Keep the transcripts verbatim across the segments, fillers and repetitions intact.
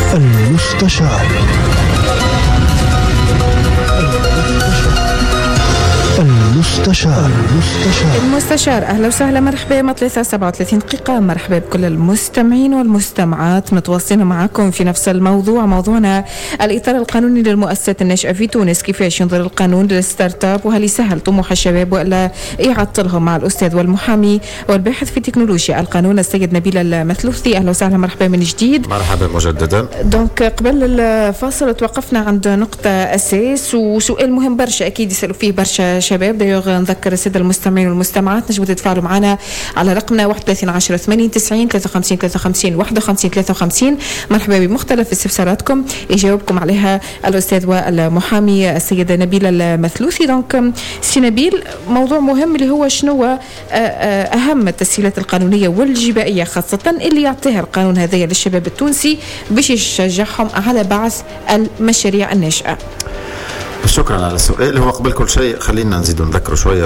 المستشار. المستشار المستشار المستشار أهلا وسهلا، مرحبا. مطلثة سبعة وثلاثين دقيقة. مرحبا بكل المستمعين والمستمعات، متواصلين معكم في نفس الموضوع. موضوعنا الإطار القانوني للمؤسسات الناشئة في تونس، كيفاش ينظر القانون للستارت اب، وهل يسهل طموح الشباب ولا يعطلهم، مع الأستاذ والمحامي والباحث في تكنولوجيا القانون السيد نبيل المثلوثي. أهلا وسهلا، مرحبا من جديد. مرحبا مجددا. دونك قبل الفاصل توقفنا عند نقطة أساس وسؤال مهم برشا، أكيد يسألوا فيه برشا شباب. دايوغ نذكر السادة المستمعين والمستمعات نجموا تتفاعلوا معنا على رقمنا واحد وثلاثين عشرة ثمانين تسعين ثلاثة وخمسين ثلاثة وخمسين واحد وخمسين ثلاثة وخمسين. مرحبا بمختلف استفساراتكم يجاوبكم عليها الأستاذ والمحامي السيد نبيل المثلوثي. دونك سي نبيل، موضوع مهم اللي هو شنو أهم التسهيلات القانونية والجبائية خاصة اللي يعطيها القانون هذا للشباب التونسي باش يشجعهم على بعث المشاريع الناشئة. شكرا على السؤال. هو قبل كل شيء خلينا نزيد نذكر شويه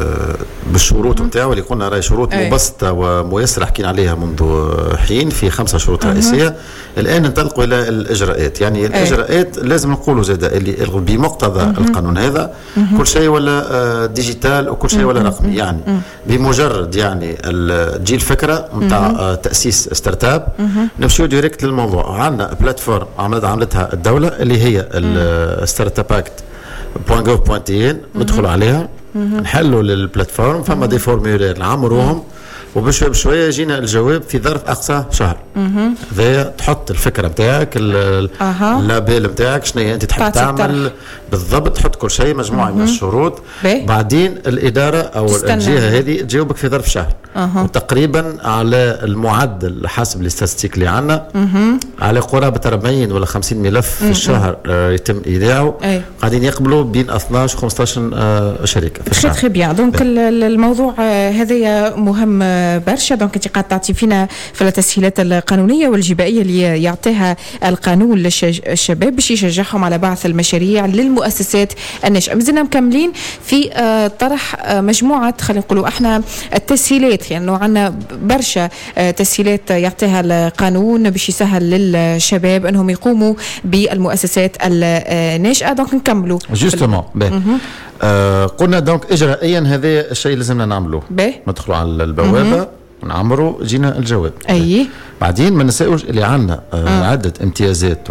بالشروط نتاعو اللي قلنا راهي شروط أي. مبسطه وميسره حكينا عليها منذ حين في خمسه شروط أه. رئيسيه. الان ننطلقوا الى الاجراءات، يعني الاجراءات أي. لازم نقولوا زاد اللي بمقتضى أه. القانون هذا أه. كل شيء ولا ديجيتال وكل شيء ولا رقمي، يعني أه. بمجرد يعني تجي الفكره نتاع تاسيس ستارت اب نمشيو ديريكت للموضوع. عندنا بلاتفورم عملتها الدوله اللي هي الستارت اب اكت بوان جوف بوان تي ان، ندخلوا عليها نحلوا للبلاتفورم، فما دي فورميولير نعمروهم وبشوي بشويه يجينا الجواب في ظرف اقصى شهر. هذا تحط الفكره نتاعك، اللابيل نتاعك، شنو هي انت تحب تعمل بالضبط، تحط كل شيء مجموعه من الشروط. بي. بعدين الاداره او تستنى. الجهه هذه تجاوبك في ظرف شهر. أه. وتقريبا على المعدل حسب الاستاتستيك اللي عندنا على قرابه أربعين ولا خمسين ملف في الشهر يتم ايداعه. قاعدين يقبلوا بين اثناش وخمسطاش شركه في الشهر. تري بيان. دونك الموضوع هذا مهم برشا. دونك انت قاعد تعطي فينا في التسهيلات القانونيه والجبائيه اللي يعطيها القانون للشباب باش يشجعهم على بعث المشاريع للمؤسسات الناشئه. مازلنا مكملين في طرح مجموعه خلينا نقولوا احنا التسهيلات، يعني عندنا برشا تسهيلات يعطيها القانون باش يسهل للشباب انهم يقوموا بالمؤسسات الناشئه. دونك نكملوا جوستومون. آه قلنا دونك اجرائيا هذا الشيء لازمنا نعملوه. ندخلوا على البوابه نعمروا جينا الجواب. اي بعدين ما نساوش اللي عندنا آه آه. عده امتيازات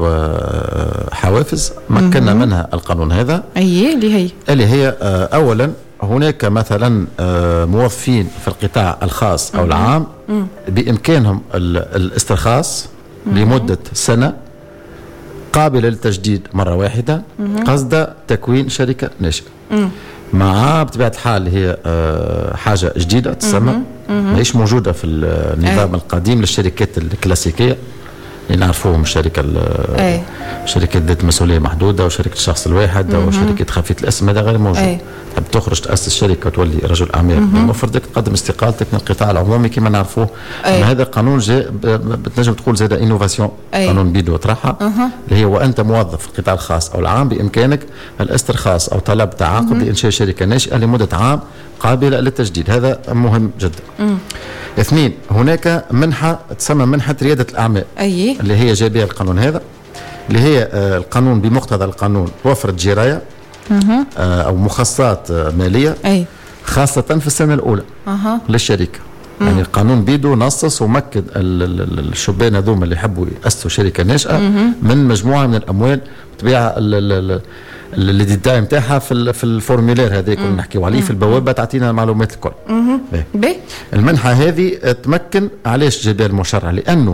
وحوافز مكننا منها القانون هذا. اي اللي هي اللي هي آه اولا هناك مثلا آه موظفين في القطاع الخاص او العام بامكانهم الاسترخاص لمده سنه قابلة للتجديد مرة واحدة قصد تكوين شركة ناشئة، مع بطبيعة الحال هي حاجة جديدة تسمى ماهيش موجودة في النظام القديم للشركات الكلاسيكية اللي نعرفوهم، الشركة شركة ذات مسؤولية محدودة وشركة الشخص الواحد أو شركة خفية الاسم، هذا غير موجود. تحب تخرج تأسس شركة وتولي رجل أعمال المفروض تقدم استقالتك من القطاع العمومي كما نعرفوه. هذا القانون جاء بتنجم تقول زاد انوفاسيون، قانون بيدو طرحها اللي هي وأنت موظف في القطاع الخاص أو العام بإمكانك الاسترخاص أو طلب تعاقد لإنشاء شركة ناشئة لمدة عام قابلة للتجديد. هذا مهم جدا. مم. اثنين، هناك منحة تسمى منحة ريادة الأعمال. أي. اللي هي جاء بها القانون هذا، اللي هي آه القانون بمقتضى القانون توفر جراية آه أو مخصصات آه مالية. أي. خاصة في السنة الأولى أه. للشركة. مم. يعني القانون بيدو نصص ومكد الشبان هذوما اللي يحبوا يأسسوا شركة ناشئة من مجموعة من الأموال بطبيعة اللي ديتاي نتاعها في في الفورمولير هذا كنا نحكيو عليه في البوابه تعطينا المعلومات الكل. باهي. المنحه هذه تمكن علاش جاب المشرع؟ لانه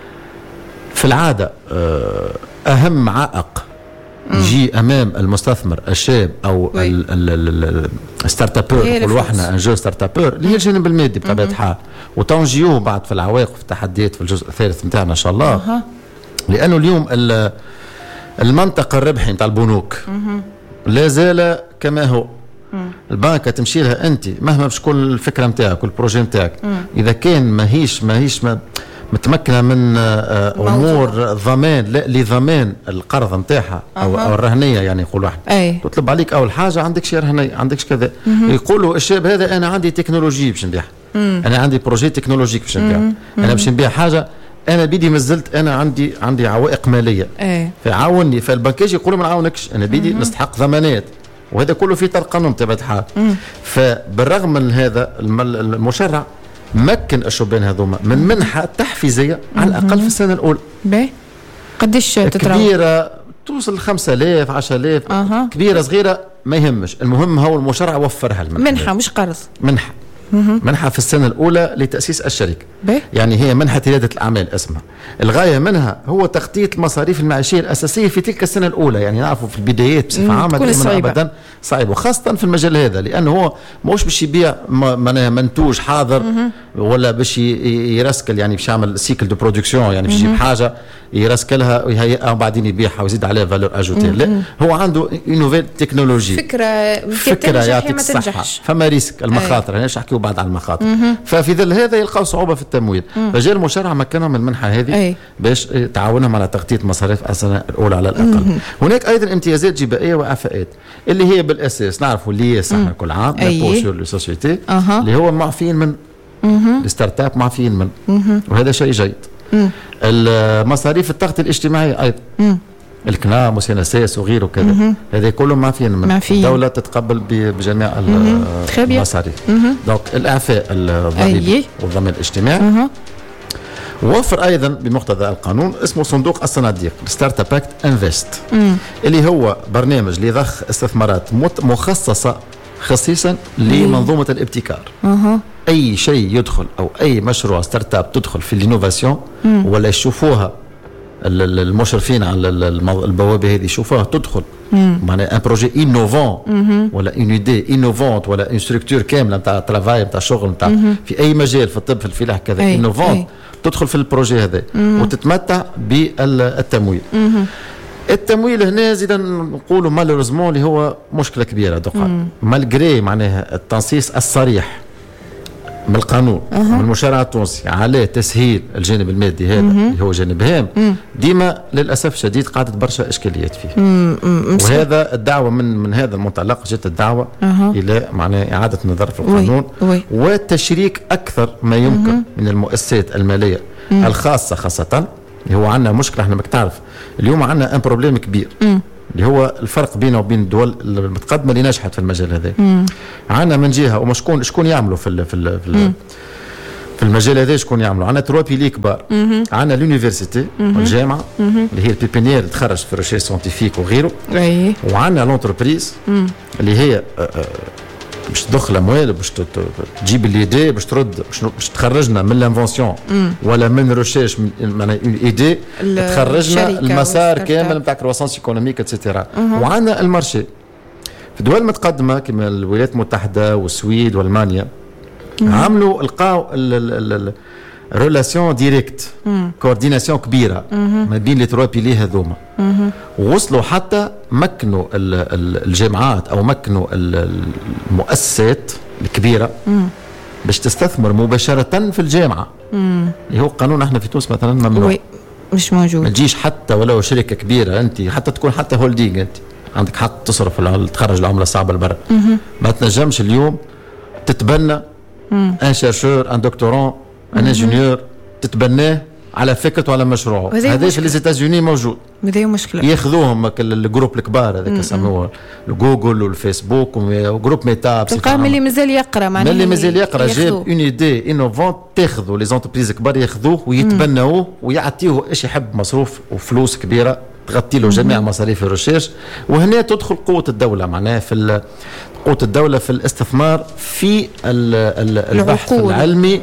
في العاده اهم عائق يجي امام المستثمر الشاب او الستارت ابور، نقولوا احنا ان جو ستارت ابور اللي هي الجانب المادي بطبيعه الحال، وتنجيوه بعد في العواقب في التحديات في الجزء الثالث نتاعنا ان شاء الله. أه. لانه اليوم المنطق الربحي نتاع البنوك لا زال كما هو. مم. البنكه تمشي لها انت مهما باش تكون الفكره نتاعك والبروجي نتاعك، اذا كان ماهيش ماهيش ما متمكنه من امور ضمان لا لضمان القرض نتاعها او, أه. أو الرهنيه، يعني يقولوا احنا تطلب عليك اول حاجه عندك شي رهنيه عندكش كذا. يقولوا الشاب هذا انا عندي تكنولوجي باش نبيعها، انا عندي بروجي تكنولوجيك باش نبيعها، انا باش نبيع حاجه انا بيدي مازلت انا عندي عندي عوائق ماليه ايه فعاوني، فالبنكاج يقولوا ما نعاونكش، انا بيدي مم. نستحق ضمانات، وهذا كله في اطار قانون بطبيعه الحال. فبالرغم من هذا المشرع مكن الشبان هذوما من منحه تحفيزيه على الاقل في السنه الاولى. باهي قديش تتراوح؟ كبيره توصل خمسة آلاف عشرة آلاف أه. كبيره صغيره ما يهمش، المهم هو المشرع وفرها المنحه. منحه مش قرض، منحه منحة في السنة الأولى لتأسيس الشركة. بي. يعني هي منحة ريادة الأعمال اسمها. الغاية منها هو تغطية المصاريف المعيشية الأساسية في تلك السنة الأولى، يعني نعرفوا في البدايات بصفة عامة دائما أبدا صعيب، وخاصة في المجال هذا لأنه هو مش باش يبيع منتوج حاضر مم. ولا باش يرسكل، يعني باش يعمل سيكل دو برودكسيون، يعني باش يجيب حاجة يرسكلها ويهيئها وبعدين يبيعها ويزيد عليها فالور أجوتي. لا، هو عنده نوفيل تكنولوجي، فكرة فكرة يعطيك الصحة، فما ريسك المخاطر، أنا نحكيو بعد على المخاطر. مم. ففي ظل هذا يلقاو صعوبة في التمويل، فجاء المشرع مكنهم من المنحة هذه أي. باش تعاونهم على تغطية مصاريف السنة الأولى على الأقل. مم. هناك أيضا امتيازات جبائية وإعفاءات اللي هي بالأساس نعرفوا اللي هي صح كل عام لابو سور لو سوسيتي اللي هو معفين من الستارت اب، معفين من مم. وهذا شيء جيد. المصاريف التغطية الاجتماعية أيضا مم. الكنام وسيناسيس وغيره كذا، هذا كله معفين من الدولة تتقبل بجميع المصاريف. دونك الإعفاء الضريبي والضمان الاجتماعي. مم. ووفر ايضا بمقتضى القانون اسمه صندوق الصناديق ستارت اب اكت انفست، اللي هو برنامج لضخ استثمارات مخصصه خصيصا لمنظومه الابتكار. مم. اي شيء يدخل او اي مشروع ستارت اب تدخل في الانوفاسيون ولا يشوفوها المشرفين على البوابه هذه يشوفوها تدخل معناها ان بروجي انوفون ولا اون ايدي انوفونت ولا اون ستركتور كامله نتاع ترافاي نتاع شغل نتاع في اي مجال في الطب في الفلاحه كذا انوفونت تدخل في البروجي هذا وتتمتع بالتمويل. مم. التمويل هنا زيدا نقولوا مالوريزمون اللي هو مشكله كبيره دقا مالغري معناها التنصيص الصريح من القانون أه. من المشرع التونسي على تسهيل الجانب المادي هذا مم. اللي هو جانب هام، ديما للاسف الشديد قاعدت برشا اشكاليات فيه. مم. مم. وهذا الدعوه من من هذا المنطلق جت الدعوه أه. الى معناه اعاده النظر في القانون وي. وي. وتشريك اكثر ما يمكن مم. من المؤسسات الماليه مم. الخاصه خاصه اللي هو عندنا مشكله احنا ما تعرف اليوم عندنا ان بروبليم كبير مم. اللي هو الفرق بينه وبين الدول المتقدمه اللي نجحت في المجال هذا. عندنا من جهه وما شكون شكون يعملوا في ال في ال في, ال في المجال هذا، شكون يعملوا؟ عندنا تروا بيلي كبار، عندنا لونيفرسيتي والجامعه اللي هي البيبينيير اللي تخرج في الريشيرش سيونتيفيك وغيره، وعندنا لونتربريز اللي هي باش تضخ الاموال باش تجيب الايدي باش ترد باش تخرجنا من الانفونسيون ولا من ريشيرش معناها اون ايدي تخرجنا المسار كامل نتاع كرواسونس ايكونوميك اتسيتيرا. وعندنا المارشي في الدول المتقدمه كما الولايات المتحده والسويد والمانيا عملوا لقاو ريلاسيون ديريكت كورديناسيون كبيره ما بين لي تروا بيلي هذوما، ووصلوا حتى مكنوا الجامعات او مكنوا المؤسسات الكبيره مم. باش تستثمر مباشره في الجامعه. اللي هو قانون احنا في تونس مثلا ممنوع، مش موجود، ما تجيش حتى ولو شركه كبيره انت حتى تكون حتى هولدينج انت عندك حق تصرف تخرج العمله الصعبه لبرا، ما تنجمش اليوم تتبنى ان شيرشور ان دكتورون ان انجينيور تتبناه على فكرته على مشروعه. هذا في ليزيتازوني موجود، هذه مشكله ياخذوهم الجروب الكبار هذاك يسموه جوجل والفيسبوك وجروب ميتا، تلقاه ملي مازال يقرا معناها ملي مازال يقرا جاب اون ايدي انوفونت تاخذوا لي زونتربريز كبار ياخذوه ويتبنوه ويعطيوه ايش يحب مصروف وفلوس كبيره تغطي له جميع مصاريف الريشيرش. وهنا تدخل قوه الدوله معناها في قوة الدولة في الاستثمار في البحث العلمي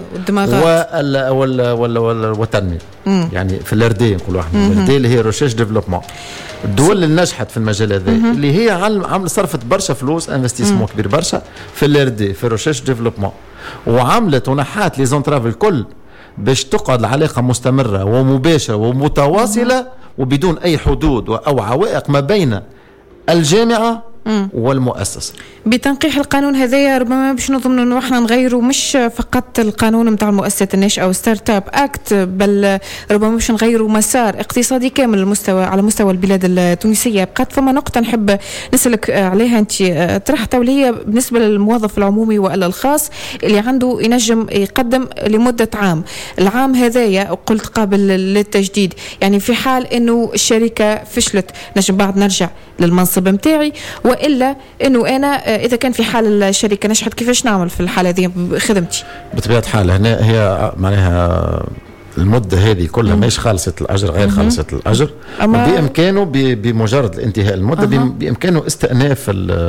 والتنمية، يعني في الاردي نقولوا احنا الاردي اللي هي ريشيرش ديفلوبمون. الدول اللي نجحت في المجال هذا اللي هي عمل صرفت برشا فلوس انفستيسمون كبير برشا في الاردي في ريشيرش ديفلوبمون، وعملت ونحات لي زونتراف الكل باش تقعد العلاقة مستمرة ومباشرة ومتواصلة وبدون أي حدود أو عوائق ما بين الجامعة والمؤسسة. بتنقيح القانون هذايا ربما باش نظن انه احنا نغيروا مش فقط القانون نتاع المؤسسة الناشئة او ستارت اب اكت، بل ربما باش نغيروا مسار اقتصادي كامل المستوى على مستوى البلاد التونسية. بقات فما نقطة نحب نسألك عليها انت طرحتها، واللي هي بالنسبة للموظف العمومي والا الخاص اللي عنده ينجم يقدم لمدة عام. العام هذايا قلت قابل للتجديد، يعني في حال انه الشركة فشلت نجم بعد نرجع للمنصب متاعي، والا انه انا اذا كان في حال الشركة نجحت كيفاش نعمل في الحالة هذه بخدمتي؟ بطبيعة الحال هنا هي معناها المدة هذه كلها ماهيش خالصة الأجر، غير خالصة الأجر، بإمكانه بمجرد انتهاء المدة أه. بإمكانه استئناف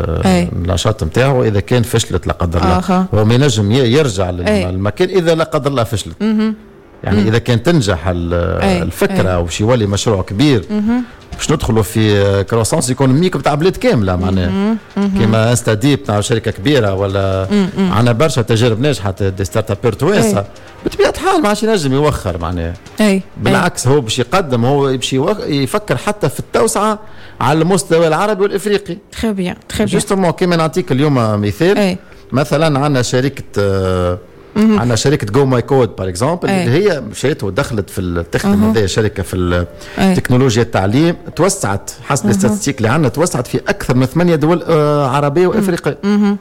النشاط نتاعه إذا كان فشلت لا قدر الله. أه. هو ما ينجم يرجع للمكان إذا لا قدر الله فشلت. أه. يعني مم. إذا كان تنجح الفكرة وباش يولي مشروع كبير باش ندخلوا في كروسانس ايكونوميك بتاع بلاد كامله معناها كيما انستادي بتاع شركه كبيره ولا عندنا برشا تجارب ناجحه دي ستارت ابير توانسه. بطبيعه الحال ما عادش ينجم يوخر معناها، بالعكس هو باش يقدم، هو باش يفكر حتى في التوسعه على المستوى العربي والافريقي. خبيع خبيع جوستومون كيما نعطيك اليوم مثال. أي. مثلا عندنا شركه عندنا شركه جو ماي كود بار اكزومبل اللي هي مشيت ودخلت في التخدم هذه شركه في تكنولوجيا التعليم، توسعت حسب الاستاتستيك اللي عندنا، توسعت في اكثر من ثمانيه دول عربيه وافريقيه.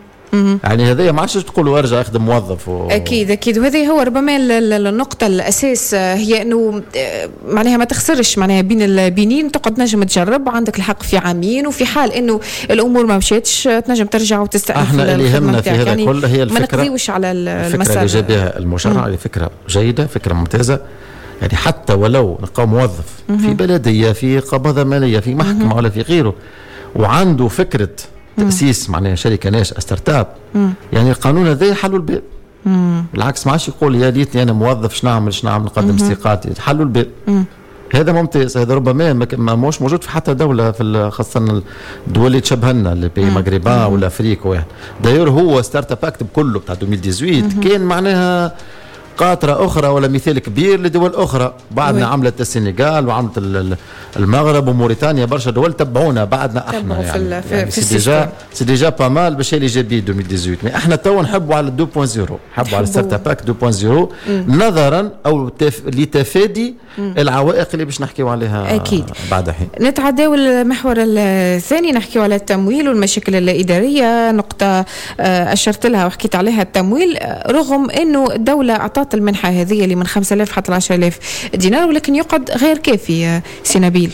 يعني هذه ما عادش تقولوا ارجع اخدم موظف و... اكيد اكيد. وهذه هو ربما النقطه الاساس، هي انه معناها ما تخسرش معناها بين البنين، تقعد نجم تجرب، عندك الحق في عامين، وفي حال انه الامور ما مشيتش تنجم ترجع وتستأنف. احنا اللي يهمنا في هذا يعني كله هي الفكره، ما نقضيوش على المسار. الفكره اللي جاب بها المشرع هذه فكره جيده، فكره ممتازه. يعني حتى ولو نلقاو موظف في بلديه، في قبضه ماليه، في محكمه ولا في غيره، وعنده فكره تأسيس معناها شركة ناشئة ستارت اب، يعني القانون هذا يحلوا الباب. بالعكس ما عادش يقول يا ليتني أنا موظف شنو نعمل شنو نعمل نقدم استقالتي، حلوا الباب. هذا ممتاز، هذا ربما ما موش موجود في حتى دولة في خاصة الدول اللي تشبهنا اللي بي مغربا ولا أفريقيا واحد. داير هو ستارت اب اكت كله بتاع ألفين وثمانية عشر كان معناها قاطرة أخرى ولا مثال كبير لدول أخرى. بعدنا عملت السنغال وعملت المغرب وموريتانيا، برشا دول تبعونا بعدنا احنا يعني, في يعني سي ديجا سي ديجا با مال باش اللي جاب ألفين وثمانية عشر. احنا تو نحبوا على اثنين صفر، نحبوا على ستارت اب اثنين صفر نظرا او تف... لتفادي مم. العوائق اللي باش نحكيو عليها أكيد. بعد حين. نتعداو المحور الثاني، نحكيو على التمويل والمشاكل الإدارية. نقطة أشرت لها وحكيت عليها، التمويل رغم أنه الدولة أعطت المنحة هذه اللي من خمسة آلاف حتى عشرة آلاف دينار، ولكن يقعد غير كافي. سينابيل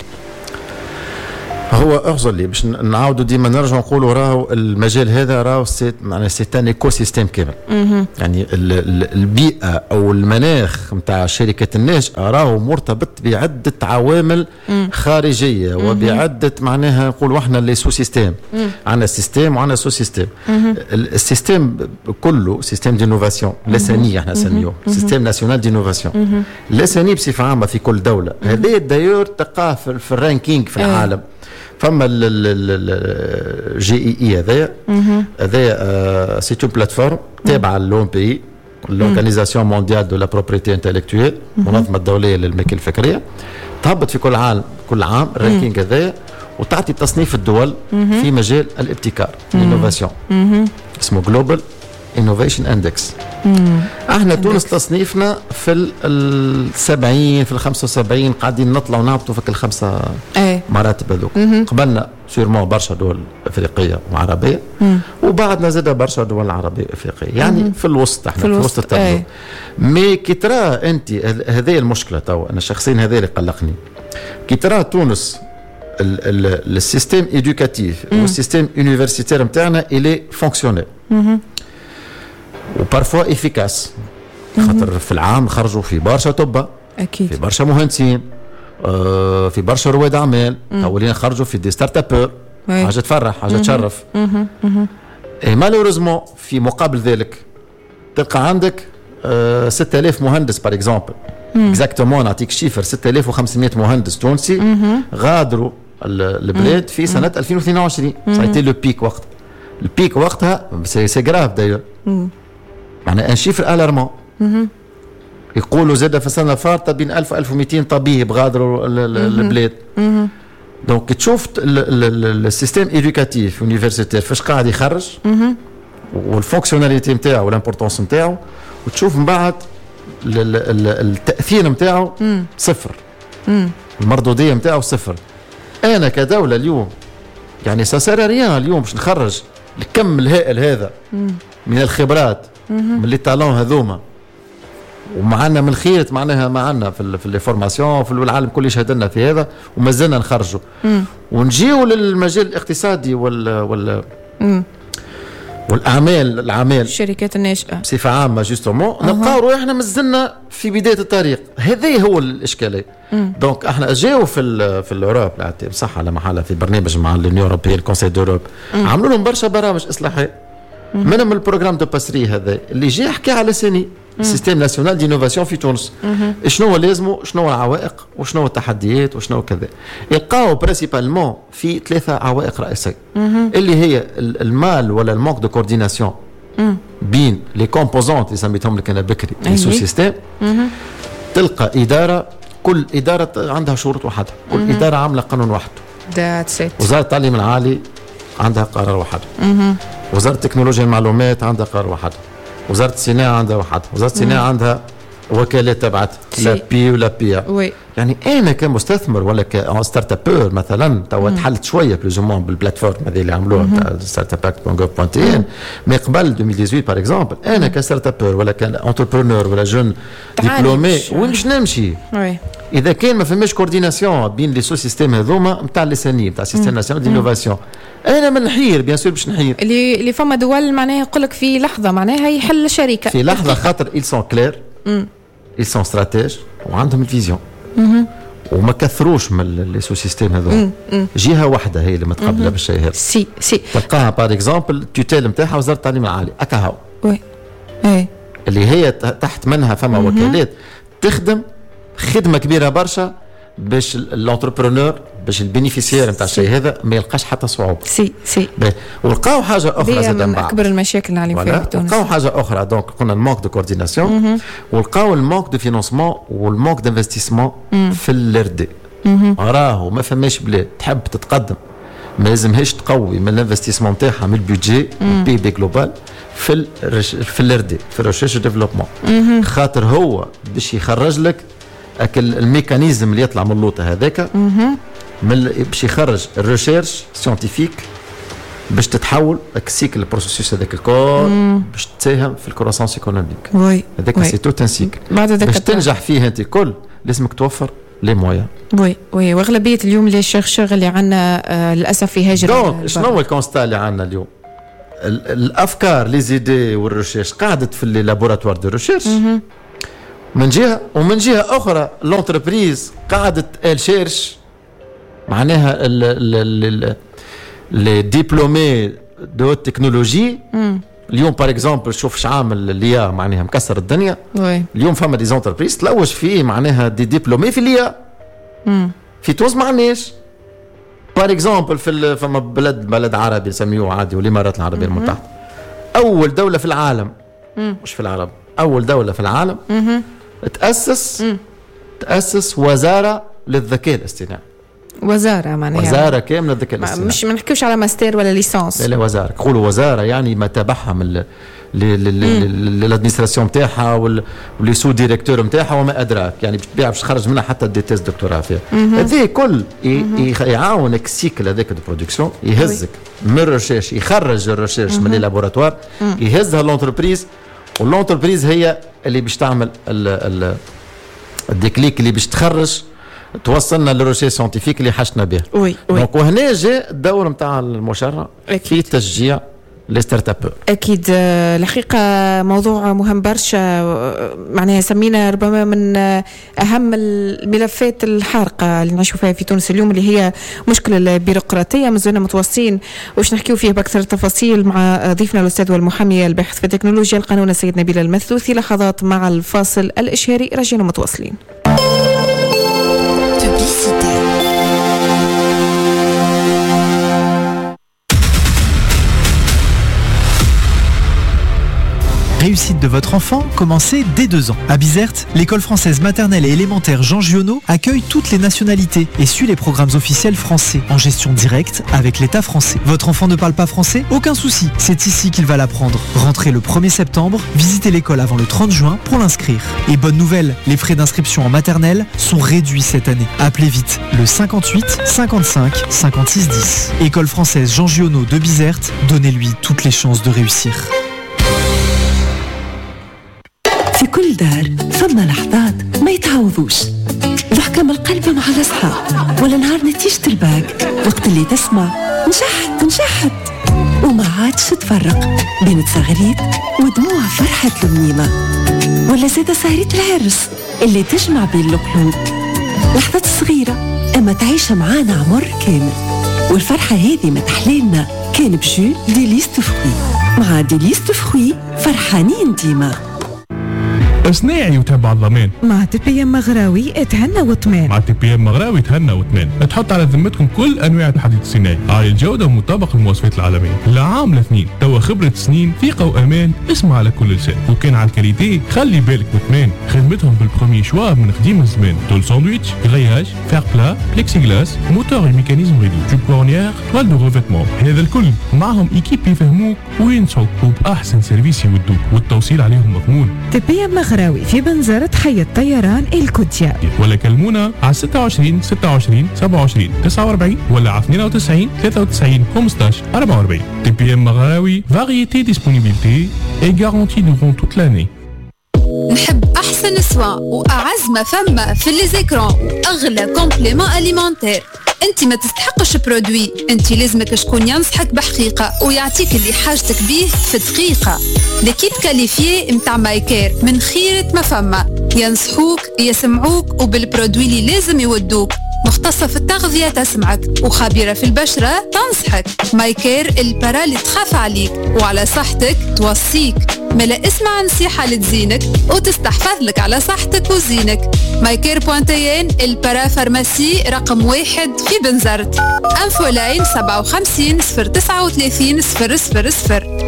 هو اغزر لي باش نعاودوا ديما نرجعوا نقولوا راهو المجال هذا راهو سيت معناها سيتان ايكو سيستيم كامل. يعني البيئه او المناخ نتاع الشركات الناشئه راهو مرتبط بعده عوامل مم. خارجيه مم. وبعده معناها نقولوا احنا لي سو سيستيم. عندنا سيستيم وعندنا سو سيستيم. السيستيم كله سيستيم دينوفاسيون لساني احنا نسميوه سيستيم ناسيونال دينوفاسيون لساني بصفه عامه في كل دوله. هذا دايور تلقاه في الرانكينغ في العالم. فما الجي اي اي هذايا هذايا سي اون بلاتفورم تابعه للون بي لورغانيزاسيون مونديال دو لا بروبريتي انتلكتويل، المنظمه الدوليه للملكيه الفكريه، تهبط في كل عام كل عام الرانكينغ هذايا وتعطي تصنيف الدول في مجال الابتكار الانوفاسيون، اسمه جلوبال انوفيشن اندكس. احنا تونس تصنيفنا في السبعين في الخمسة وسبعين، قاعدين نطلع ونهبطوا في الخمسه أي. مراتب هذوك. قبلنا سيرمون برشا دول افريقيه وعربيه، وبعدنا زاد برشا دول عربيه وافريقيه، يعني مم. في الوسط احنا في الوسط التابلو. مي كي ترى انت هذه المشكله توا، انا شخصيا هذا اللي قلقني كي ترى تونس السيستيم ايدوكاتيف والسيستيم يونيفرسيتير نتاعنا الي فونكسيونيل وبارفوا افيكاس، خاطر في العام خرجوا في برشا طبة اكيد، في برشا مهندسين، آه في برشا رواد اعمال، اولين خرجوا في دي ستارت ابور، حاجه تفرح حاجه تشرف. اي مالوريزمون في مقابل ذلك تلقى عندك آه ستة آلاف مهندس بار اكزومبل، اكزاكتومون نعطيك شيفر ستة آلاف وخمسمائة مهندس تونسي غادروا البلاد في سنه ألفين واثنين وعشرين. سايتي لو بيك وقت البيك وقتها سي سي غراف دايور، معناها ان شيفر الارمون. يقولوا زاد في السنه الفارطه بين ألف و ألف ومئتين طبيب غادروا البلاد، دونك تشوف السيستم ايدوكاتيف يونيفرسيتير فاش قاعد يخرج والفونكسيوناليتي نتاعو والامبورطونس نتاعو، وتشوف من بعد التاثير نتاعو صفر، المردوديه نتاعو صفر. انا كدوله اليوم يعني ساسر ريان اليوم باش نخرج الكم الهائل هذا من الخبرات من لي تالون هذوما، ومعنا من خيرة معناها معنا في في لي فورماسيون في العالم كل يشهد لنا في هذا، وما زلنا نخرجوا ونجيو للمجال الاقتصادي وال وال مم. والاعمال الاعمال الشركات الناشئه بصفه عامه جوستومون أه. نلقاو روحنا مازلنا في بدايه الطريق. هذا هو الاشكاليه. دونك احنا جاوا في ال في الاوروب صح على محلها في برنامج مع اليونيون اوروبيه الكونسيل دوروب، عملوا لهم برشا برامج اصلاحيه منهم البروغرام دو باسري هذا اللي جاي يحكي على سني السيستم ناسيونال دينوفاسيون في تونس. شنو لازمه، شنو العوائق، وشنو التحديات، وشنو كذا. يلقاو برينسيبالمون في ثلاثه عوائق رئيسيه اللي هي المال ولا المونك دو كورديناسيون بين لي كومبوزونت اللي سميتهم لك انا بكري لي سو سيستم. تلقى اداره كل اداره عندها شروط وحدها، كل اداره عامله قانون وحده. وزاره التعليم العالي عندها قرار واحد، وزاره تكنولوجيا المعلومات عندها قرار واحد، وزاره الصناعه عندها واحد، وزاره الصناعه عندها وكالات تبعتها لا بي ولا بي. وي. يعني انا كمستثمر ولا كستارت ابور مثلا توا تحلت شويه بلوزومون بالبلاتفورم هذه اللي عملوها تاع ستارت اب اكت بوان جوف بوان تي ان، مي قبل ألفين وثمانية عشر باغ اكزومبل انا كستارت ابور ولا كانتربرونور ولا جون ديبلومي وين باش نمشي؟ وي. اذا كان ما فماش كورديناسيون بين لي سو سيستيم هذوما نتاع اللسانيه نتاع السيستم ناسيونال دينوفاسيون، انا من نحير بيان سور باش نحير اللي اللي فما دول معناها يقول لك في لحظه معناها يحل شركه في لحظه خاطر ils sont clairs ils sont stratèges وعندهم الفيزيون وما كثروش من لي سو سيستيم هذوما. جهه واحده هي اللي متقبله بالشيء هذا. سي سي تلقاها باغ اكزومبل التوتيل نتاعها وزاره التعليم العالي اكاهو. وي اي اللي هي تحت منها فما وكالات تخدم خدمه كبيره برشا باش الانتربرونور باش البينيفيسيير نتاع الشيء هذا ما يلقاش حتى صعوبه. سي سي ولقاو حاجه اخرى زاد من اكبر المشاكل اللي عليهم في تونس. لقاو حاجه اخرى دونك قلنا المونك دو كورديناسيون، ولقاو المونك دو فينانسمون والمونك دانفستيسمون في الاردي. راهو ما فماش بلاد تحب تتقدم ما لازمهاش تقوي من الانفستيسمون نتاعها من البيدجي البي بي جلوبال في في الاردي في الريشيرش ديفلوبمون، خاطر هو باش يخرج لك اكل الميكانيزم اللي يطلع من اللوطه هذاك من باش يخرج الريشيرش سيانتيفيك باش تتحول السيكل البروسيس هذاك الكل باش تساهم في الكروسانس ايكونوميك. وي هذاك سي توت ان سيكل باش تنجح فيه انت كل لازمك توفر لي مويان. وي وي واغلبيه اليوم لي شيرشور اللي عندنا آه للاسف في هاجر. دونك شنو هو الكونستا اللي عندنا اليوم؟ الافكار لي زيدي والريشيرش قعدت في لي لابوراتوار دو ريشيرش من جهه، ومن جهه اخرى لونتربريز قعدت ال شيرش معناها لي ديبلومي دو تكنولوجي. اليوم باغ اكزومبل شوف عامل ليا معناها مكسر الدنيا. وي. اليوم فما دي زونتربريز تلوج فيه معناها دي ديبلومي في ليا. في تونس ما عندناش باغ اكزومبل في فما بلد بلد عربي نسميوه عادي والامارات العربيه المتحده، اول دوله في العالم مم. مش في العرب، اول دوله في العالم مم. تاسس مم. تاسس وزاره للذكاء الاصطناعي. وزاره معناها وزاره كامله للذكاء الاصطناعي، مش ما نحكيوش على ماستر ولا ليسانس. لا لا وزاره، نقولوا وزاره يعني ما تبعها من للادمينستراسيون نتاعها واللي سو ديريكتور نتاعها وما ادراك، يعني بالطبيعه باش تخرج منها حتى دي تيست دكتوراه فيها. هذه كل يعاونك السيكل هذاك دو برودكسيون، يهزك من الريشيرش، يخرج الريشيرش من لي لابوراتوار، يهزها لونتربريز، واللونتربريز هي اللي باش تعمل الديكليك اللي باش تخرج توصلنا للريشيرش سيانتيفيك اللي حشنا به. وي وي. دونك وهنا جاء الدور نتاع المشرع في تشجيع لي ستارت اب. اكيد الحقيقه موضوع مهم برشا، معناها سمينا ربما من اهم الملفات الحارقه اللي نعيشوا فيها في تونس اليوم، اللي هي مشكله البيروقراطيه. مازلنا متواصلين واش نحكيو فيه باكثر التفاصيل مع ضيفنا الاستاذ والمحامي الباحث في تكنولوجيا القانون السيد نبيل المثلوثي. لحظات مع الفاصل الاشهاري راجعين متواصلين. réussite de votre enfant, commencez dès deux ans. À Bizerte, l'école française maternelle et élémentaire Jean Giono accueille toutes les nationalités et suit les programmes officiels français en gestion directe avec l'État français. Votre enfant ne parle pas français? Aucun souci, c'est ici qu'il va l'apprendre. Rentrez le premier septembre, visitez l'école avant le trente juin pour l'inscrire. Et bonne nouvelle, les frais d'inscription en maternelle sont réduits cette année. Appelez vite le cinquante-huit cinquante-cinq cinquante-six dix. École française Jean Giono de Bizerte, donnez-lui toutes les chances de réussir. في كل دار ثم لحظات ما يتعوضوش، ضحكة من القلب مع الأصحاب، ولا نهار نتيجة الباك وقت اللي تسمع نشحت نشحت وما عادش تفرق بين تصغريت ودموع فرحة البنيمة، ولا زيادة سهرية العرس اللي تجمع بين القلوب. لحظات صغيرة أما تعيشها معانا عمر كامل، والفرحة هذه ما تحليلنا كان بجو ديليس تفخوي. مع ديليس تفخوي فرحانين ديما. صناعي وتبع الضمان. مع تي بي ام مغراوي اتهنى واطمئن. مع تي بي ام مغراوي تهنى واطمئن. تحط على ذمتكم كل انواع الحديد الصناعي، عالي الجوده ومطابق المواصفات العالميه. لعام لاثنين توا خبره سنين ثقه وامان. اسمع على كل لسان، وكان على الكاليتي خلي بالك واطمئن. خدمتهم بالبرومي شوا من قديم الزمان. طول ساندويتش، غرياج، فير بلا، بليكسي غلاس، موتور وميكانيزم ريدو، جوب كورنيير، توال دو ريفيتمون. هذا الكل معهم ايكيب يفهموك وينصحوا وباحسن سيرفيس يودوك، والتوصيل عليهم مضمون. تي بي ام مغراوي في بنزرة حي الطيران الكوتيا، ولا كلمونا على ستة وعشرين ستة وعشرين سبعة وعشرين تسعة وأربعين ولا على اثنين وتسعين ثلاثة وتسعين خمسة عشر أربعة وأربعين. تي بي ام مغراوي، variété, disponibilité et garantie durant toute l'année. نحب أحسن سوا وأعز ما فما في ليزيكرون وأغلى كومبليمون أليمونتير. انت ما تستحقش برودوي، انت لازمك شكون ينصحك بحقيقة ويعطيك اللي حاجتك بيه في دقيقة. ليكيب كاليفيي متاع مايكير من خيرة ما فما، ينصحوك يسمعوك وبالبرودوي اللي لازم يودوك. مختصة في التغذية تسمعك وخبيرة في البشرة تنصحك. مايكير البرا اللي تخاف عليك وعلى صحتك توصيك. ملا اسمع نصيحة لتزينك وتستحفظ لك على صحتك وزينك. مايكير بوانتيين البرا فارماسي رقم واحد في بنزرت. انفو لاين سبعة وخمسين صفر تسعة وثلاثين صفر صفر صفر.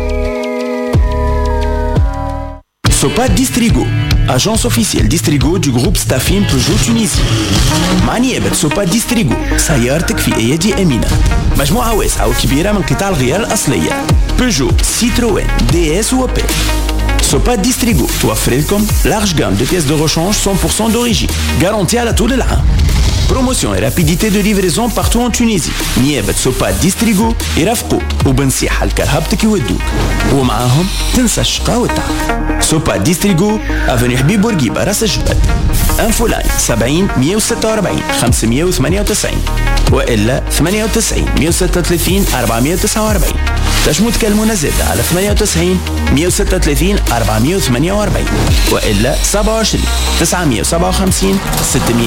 Sopa Distrigo, agence officielle Distrigo du groupe Staffin Peugeot Tunisie. مع نيابة سوبا ديستريغو سيارتك في أيدي أمينة. مجموعة واسعة وكبيرة من قطع الغيار الأصلية بيجو، سيتروين، دي اس وأوبيل. سوبا ديستريغو توفر لكم large gamme de pièces de rechange cent pour cent d'origine garantie على طول العام. Promotion et rapidité de livraison partout en Tunisie. نيابة سوبا ديستريغو يرافقوك وبنصيحة لكرهبتك يودوك، ومعاهم تنسى الشقاء والتعب. سوبا ديستريغو افوني حبيب بورقيبة راس الجبل. انفو لاين سبعين مية وستة وأربعين خمسمية وثمانية وتسعين والا ثمانية وتسعين مية وستة وثلاثين أربعمية وتسعة وأربعين. تنجموا تكلمونا زاده على ثمانية وتسعين مية وستة وثلاثين أربعمية وثمانية وأربعين والا سبعة وعشرين تسعمية وسبعة وخمسين ستمية